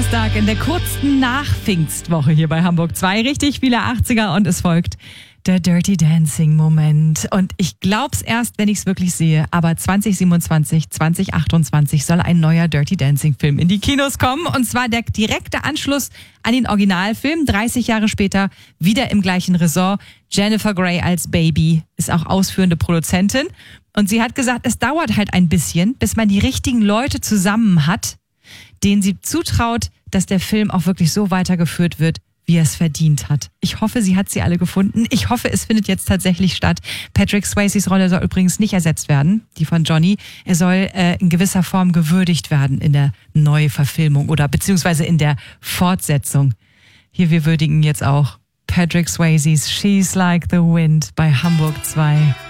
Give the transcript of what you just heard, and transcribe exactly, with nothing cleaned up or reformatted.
Donnerstag in der kurzen Nachpfingstwoche hier bei Hamburg zwei. Richtig viele achtziger und es folgt der Dirty Dancing Moment. Und ich glaub's erst, wenn ich's wirklich sehe, aber zwanzig siebenundzwanzig, zwanzig achtundzwanzig soll ein neuer Dirty Dancing Film in die Kinos kommen. Und zwar der direkte Anschluss an den Originalfilm. dreißig Jahre später wieder im gleichen Ressort. Jennifer Grey als Baby ist auch ausführende Produzentin. Und sie hat gesagt, es dauert halt ein bisschen, bis man die richtigen Leute zusammen hat, denen sie zutraut, dass der Film auch wirklich so weitergeführt wird, wie er es verdient hat. Ich hoffe, sie hat sie alle gefunden. Ich hoffe, es findet jetzt tatsächlich statt. Patrick Swayzes Rolle soll übrigens nicht ersetzt werden, die von Johnny. Er soll äh, in gewisser Form gewürdigt werden in der Neuverfilmung oder beziehungsweise in der Fortsetzung. Hier, wir würdigen jetzt auch Patrick Swayzes She's Like the Wind bei Hamburg zwei.